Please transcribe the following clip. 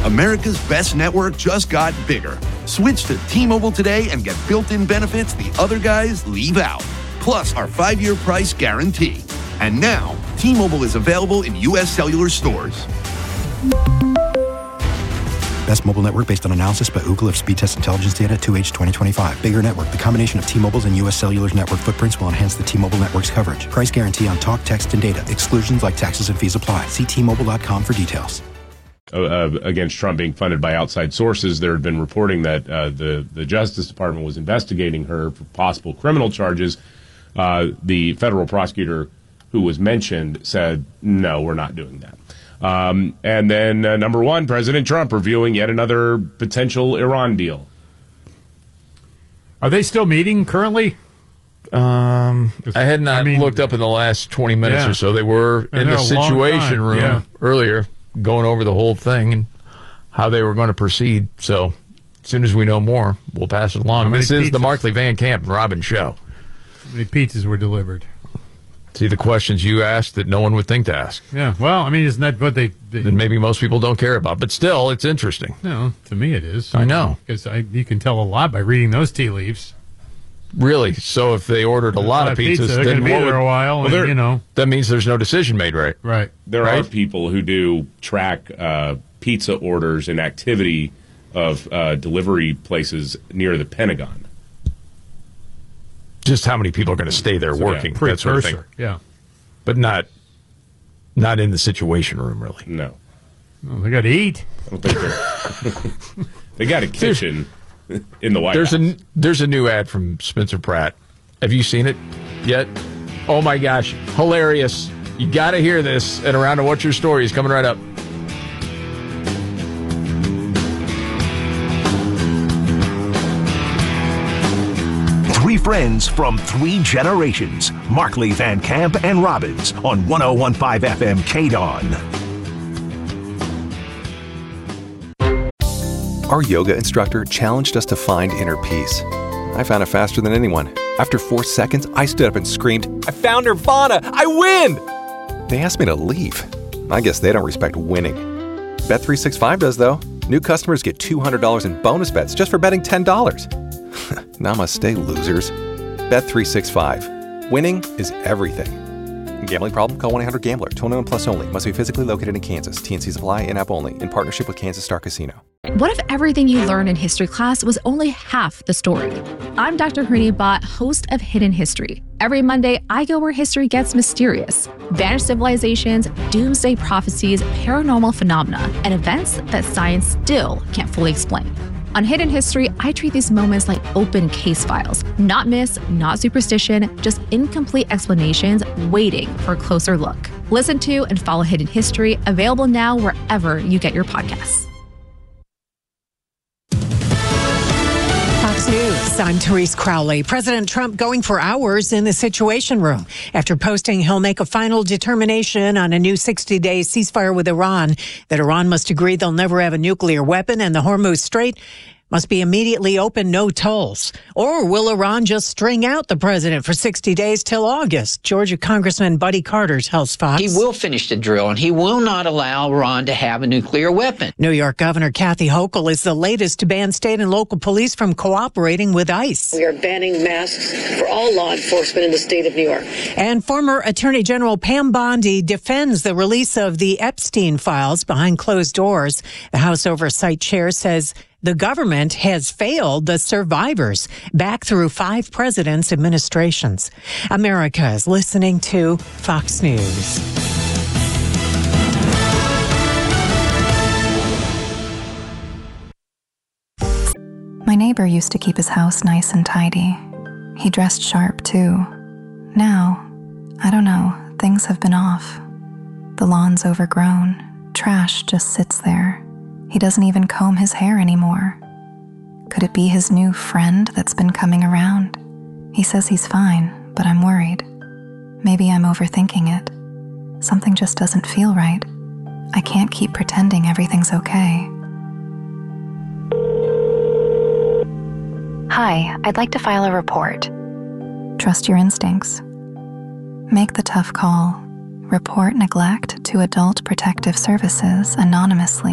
America's best network just got bigger. Switch to T-Mobile today and get built-in benefits the other guys leave out. Plus our 5-year price guarantee. And now, T-Mobile is available in U.S. cellular stores. Best mobile network based on analysis by Ookla of speed test intelligence data 2H 2025. Bigger network. The combination of T-Mobile's and U.S. Cellular's network footprints will enhance the T-Mobile network's coverage. Price guarantee on talk, text, and data. Exclusions like taxes and fees apply. See T-Mobile.com for details. Against Trump being funded by outside sources, there had been reporting that the Justice Department was investigating her for possible criminal charges. The federal prosecutor who was mentioned said, no, we're not doing that. And then, number one, President Trump reviewing yet another potential Iran deal. Are they still meeting currently? I had not looked up in the last 20 minutes or so. They were in the Situation Room earlier, going over the whole thing and how they were going to proceed. So as soon as we know more, we'll pass it along. This is the Markley Van Camp and Robbins Show. How many pizzas were delivered? See the questions you asked that no one would think to ask. Yeah, well, I mean, isn't that what they that maybe most people don't care about? But still, it's interesting. No, to me it is. I know. Because you can tell a lot by reading those tea leaves. Really? So if they ordered a lot of pizzas, they're going to be there a while, well, and, that means there's no decision made, right? Right. There are people who do track pizza orders and activity of delivery places near the Pentagon. Just how many people are going to stay there working, that sort of thing. Yeah. But not in the Situation Room, really. No. Well, they got to eat. I don't think they got a kitchen in the White House. There's a new ad from Spencer Pratt. Have you seen it yet? Oh, my gosh. Hilarious. You got to hear this. And Around to What's Your Story is coming right up. Three friends from three generations. Markley, Van Camp, and Robbins on 101.5 FM KDON. Our yoga instructor challenged us to find inner peace. I found it faster than anyone. After 4 seconds, I stood up and screamed, "I found Nirvana! I win!" They asked me to leave. I guess they don't respect winning. Bet365 does, though. New customers get $200 in bonus bets just for betting $10. Namaste, losers. Bet365. Winning is everything. Gambling problem? Call 1-800-GAMBLER. 21 plus only. Must be physically located in Kansas. TNCs apply. In-app only. In partnership with Kansas Star Casino. What if everything you learned in history class was only half the story? I'm Dr. Harini Bhatt, host of Hidden History. Every Monday, I go where history gets mysterious. Vanished civilizations, doomsday prophecies, paranormal phenomena, and events that science still can't fully explain. On Hidden History, I treat these moments like open case files. Not myths, not superstition, just incomplete explanations waiting for a closer look. Listen to and follow Hidden History, available now wherever you get your podcasts. Fox News, I'm Therese Crowley. President Trump going for hours in the Situation Room after posting he'll make a final determination on a new 60-day ceasefire with Iran, that Iran must agree they'll never have a nuclear weapon and the Hormuz Strait must be immediately open, no tolls. Or will Iran just string out the president for 60 days till August? Georgia Congressman Buddy Carter tells Fox. He will finish the drill, and he will not allow Iran to have a nuclear weapon. New York Governor Kathy Hochul is the latest to ban state and local police from cooperating with ICE. We are banning masks for all law enforcement in the state of New York. And former Attorney General Pam Bondi defends the release of the Epstein files behind closed doors. The House Oversight Chair says the government has failed the survivors back through 5 presidents' administrations. America is listening to Fox News. My neighbor used to keep his house nice and tidy. He dressed sharp, too. Now, I don't know, things have been off. The lawn's overgrown. Trash just sits there. He doesn't even comb his hair anymore. Could it be his new friend that's been coming around? He says he's fine, but I'm worried. Maybe I'm overthinking it. Something just doesn't feel right. I can't keep pretending everything's okay. Hi, I'd like to file a report. Trust your instincts. Make the tough call. Report neglect to Adult Protective Services anonymously.